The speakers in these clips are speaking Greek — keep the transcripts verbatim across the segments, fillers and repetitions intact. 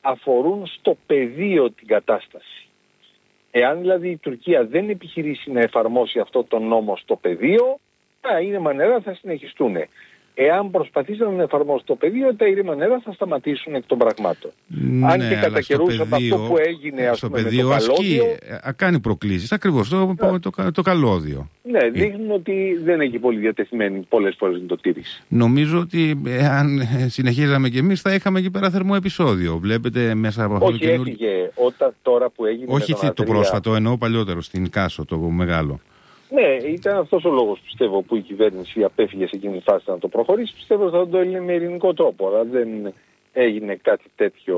αφορούν στο πεδίο την κατάσταση. Εάν δηλαδή η Τουρκία δεν επιχειρήσει να εφαρμόσει αυτό το νόμο στο πεδίο, τα ήρεμα νερά θα συνεχιστούν. Εάν προσπαθήσουν να εφαρμόσουν το πεδίο, τα ήρεμα νερά θα σταματήσουν εκ των πραγμάτων. Ναι, αν και κατά καιρούς από αυτό που έγινε, ας στο πούμε, πεδίο με το καλώδιο, ασκεί, κάνει προκλήσεις, ακριβώς το, ναι. το, το, το καλώδιο. Ναι, δείχνουν ότι δεν έχει πολύ διατεθειμένη πολλές φορές να το τήρηση. Νομίζω ότι αν συνεχίζαμε κι εμείς θα είχαμε εκεί πέρα θερμό επεισόδιο. Βλέπετε μέσα από αυτό. Όχι, το καινούργιο... έφυγε όταν τώρα που έγινε. Όχι με τον το Ανατελεία... πρόσφατο, εννοώ παλιότερο, στην Κάσο, το μεγάλο. Ναι, ήταν αυτός ο λόγος, πιστεύω, που η κυβέρνηση απέφυγε σε εκείνη τη φάση να το προχωρήσει. Πιστεύω ότι θα το έλυνε με ειρηνικό τρόπο, αλλά δεν έγινε κάτι τέτοιο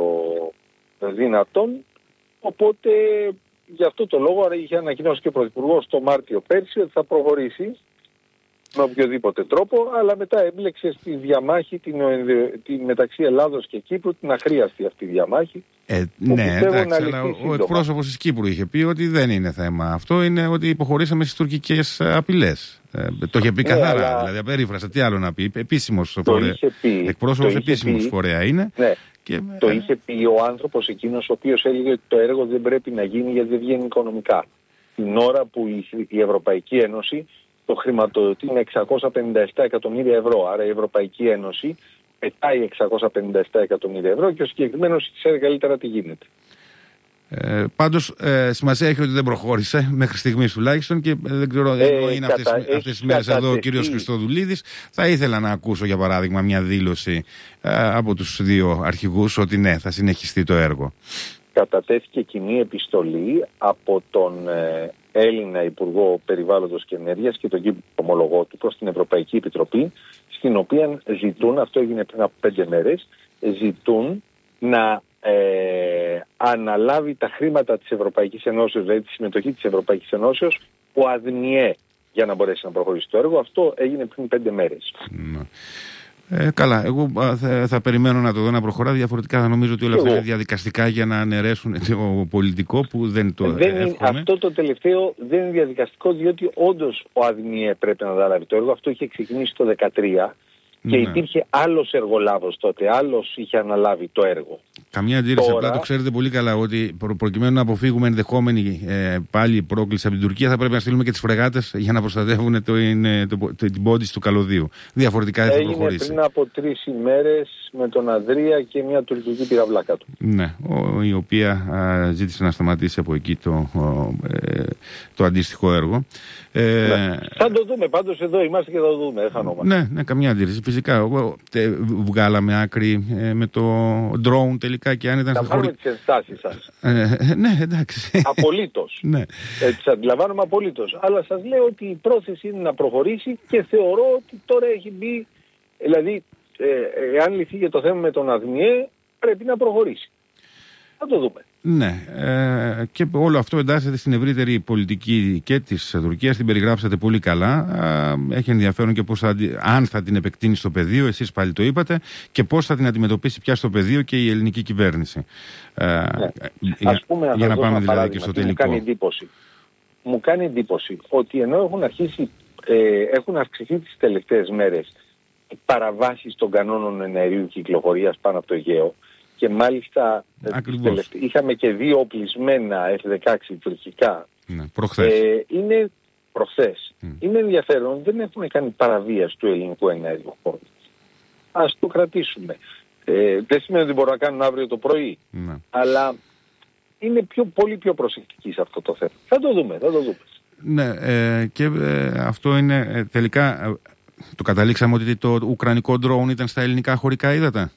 δυνατόν. Οπότε, γι' αυτό το λόγο, άρα είχε ανακοινώσει και ο Πρωθυπουργός το Μάρτιο πέρσι ότι θα προχωρήσει με οποιοδήποτε τρόπο, αλλά μετά έμπλεξε στη διαμάχη την, την, μεταξύ Ελλάδος και Κύπρου, την αχρίαστη αυτή διαμάχη. Ε, ναι, εντάξει, αλλά ο εκπρόσωπος της Κύπρου είχε πει ότι δεν είναι θέμα αυτό, είναι ότι υποχωρήσαμε στις τουρκικές απειλές. Ε, το είχε πει ναι, καθαρά, αλλά... δηλαδή απερίφρασα, τι άλλο να πει, επίσημος φορέα, εκπρόσωπος επίσημος πει... φορέα είναι. Ναι. Και... Το είχε πει ο άνθρωπος εκείνος ο οποίος έλεγε ότι το έργο δεν πρέπει να γίνει γιατί δεν βγαίνει οικονομικά. Την ώρα που η Ευρωπαϊκή Ένωση το χρηματοδοτεί με εξακόσια πενήντα επτά εκατομμύρια ευρώ. Άρα η Ευρωπαϊκή Ένωση πετάει εξακόσια πενήντα επτά εκατομμύρια ευρώ και ο συγκεκριμένος ξέρει καλύτερα τι γίνεται. Ε, πάντως ε, σημασία έχει ότι δεν προχώρησε μέχρι στιγμής τουλάχιστον και ε, δεν ξέρω, ε, είναι αυτές, κατα... αυτές τις μέρες εδώ ο κύριος Χριστοδουλίδης. Θα ήθελα να ακούσω για παράδειγμα μια δήλωση ε, από τους δύο αρχηγούς ότι ναι, θα συνεχιστεί το έργο. Κατατέθηκε κοινή επιστολή από τον ε, Έλληνα Υπουργό Περιβάλλοντος και Ενέργειας και τον Κύπρο ομολογό του προς την Ευρωπαϊκή Επιτροπή, στην οποία ζητούν, αυτό έγινε πριν από πέντε μέρες, ζητούν να ε, αναλάβει τα χρήματα της Ευρωπαϊκής Ενώσεως, δηλαδή τη συμμετοχή της Ευρωπαϊκής Ενώσεως, ο ΑΔΝΙΕ, για να μπορέσει να προχωρήσει το έργο. Αυτό έγινε πριν πέντε μέρες. Mm. Ε, καλά, εγώ θα, θα περιμένω να το δω να προχωρά. Διαφορετικά θα νομίζω ότι όλα αυτά είναι διαδικαστικά για να αναιρέσουν το πολιτικό που δεν το δεν είναι, αυτό το τελευταίο δεν είναι διαδικαστικό, διότι όντως ο ΑΔΝΙΕ πρέπει να αναλάβει το έργο. Αυτό είχε ξεκινήσει το δύο χιλιάδες δεκατρία και ναι. υπήρχε άλλος εργολάβος τότε, άλλος είχε αναλάβει το έργο. Καμία αντίρρηση, Τώρα... απλά το ξέρετε πολύ καλά ότι προ, προκειμένου να αποφύγουμε ενδεχόμενη ε, πάλι πρόκληση από την Τουρκία θα πρέπει να στείλουμε και τις φρεγάτες για να προστατεύουν το, το, το, το, την πόντιση του καλωδίου. Διαφορετικά δεν θα προχωρήσει. Έγινε πριν από τρεις ημέρες με τον Ανδρία και μια τουρκική πυραυλά κάτω. Ναι, ο, η οποία α, ζήτησε να σταματήσει από εκεί το, ο, ε, το αντίστοιχο έργο. Ε, ναι. Θα το δούμε, πάντως εδώ είμαστε και θα το δούμε, δεν χανόμαστε. Ναι, ναι, καμία αντίρρηση. Φυσικά, τε, βγάλαμε άκρη ε, με το drone τελικά και αν ήταν θα στα χωρί... τις ενστάσεις σας. Ε, ναι, εντάξει. Απολύτως. Ναι. Ε, τις αντιλαμβάνομαι απολύτως. Αλλά σας λέω ότι η πρόθεση είναι να προχωρήσει και θεωρώ ότι τώρα έχει μπει, δηλαδή, ε, εάν λυθεί για το θέμα με τον ΑΔΝΙΕ, πρέπει να προχωρήσει. Θα το δούμε. Ναι, ε, και όλο αυτό εντάσσεται στην ευρύτερη πολιτική και της Τουρκίας, την περιγράψατε πολύ καλά. Ε, έχει ενδιαφέρον και πώς θα, αν θα την επεκτείνει στο πεδίο, εσείς πάλι το είπατε, και πώς θα την αντιμετωπίσει πια στο πεδίο και η ελληνική κυβέρνηση. Ε, ναι. για, Ας πούμε, για να πάμε δηλαδή και στο τελικό. Μου κάνει εντύπωση, μου κάνει εντύπωση ότι ενώ έχουν αρχίσει, ε, έχουν αυξηθεί τις τελευταίες μέρες οι παραβάσεις των κανόνων εναερίου κυκλοφορίας πάνω από το Αιγαίο, και μάλιστα είχαμε και δύο οπλισμένα εφ δεκαέξι τουρκικά. Ναι, προχθές. Ε, είναι προχθές. Mm. Είναι ενδιαφέρον, δεν έχουν κάνει παραβίαση του ελληνικού εναέριου χώρου. Ας το κρατήσουμε. Ε, δεν σημαίνει ότι μπορούν να κάνουν αύριο το πρωί. Mm. Αλλά είναι πιο, πολύ πιο προσεκτικοί σε αυτό το θέμα. Θα το δούμε, θα το δούμε. Ναι, ε, και ε, αυτό είναι ε, τελικά, ε, το καταλήξαμε ότι το ουκρανικό drone ήταν στα ελληνικά χωρικά ύδατα.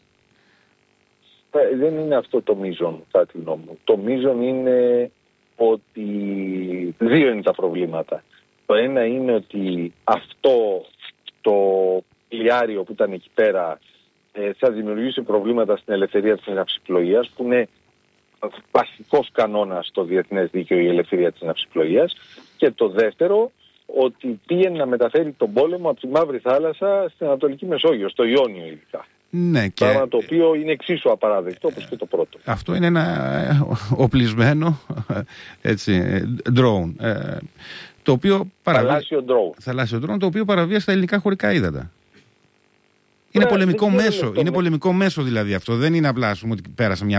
Δεν είναι αυτό το μείζον, κατά τη γνώμη μου. Το μείζον είναι ότι δύο είναι τα προβλήματα. Το ένα είναι ότι αυτό το πλοιάριο που ήταν εκεί πέρα ε, θα δημιουργήσει προβλήματα στην ελευθερία της ναυσιπλοείας, που είναι βασικός κανόνας στο διεθνές δίκαιο η ελευθερία της ναυσιπλοείας. Και το δεύτερο, ότι πήγαινε να μεταφέρει τον πόλεμο από τη Μαύρη Θάλασσα στην Ανατολική Μεσόγειο, στο Ιόνιο ειδικά. Ναι, και... Πράγμα το οποίο είναι εξίσου απαράδεκτο όπως και το πρώτο. Αυτό είναι ένα οπλισμένο έτσι, drone. Ε, το οποίο παραβία... Θαλάσσιο drone. Θαλάσσιο drone, το οποίο παραβίασε τα ελληνικά χωρικά ύδατα. Είναι, πολεμικό μέσο, είναι πολεμικό μέσο δηλαδή αυτό. Δεν είναι απλά, ας πούμε, ότι πέρασε μια